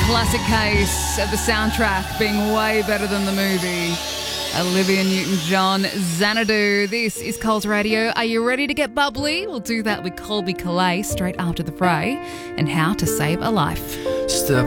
classic case of the soundtrack being way better than the movie. Olivia Newton-John, Xanadu. This is Coles Radio. Are you ready to get bubbly? We'll do that with Colby Calais straight after the fray and how to save a life. Step